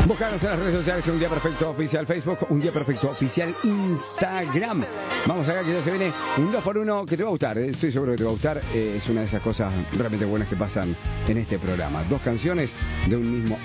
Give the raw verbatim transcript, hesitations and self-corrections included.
Buscanos en las redes sociales, Un Día Perfecto Oficial Facebook, Un Día Perfecto Oficial Instagram. Vamos acá que ya se viene un dos por uno que te va a gustar, eh, estoy seguro que te va a gustar. Eh, es una de esas cosas realmente buenas que pasan en este programa. Dos canciones de un mismo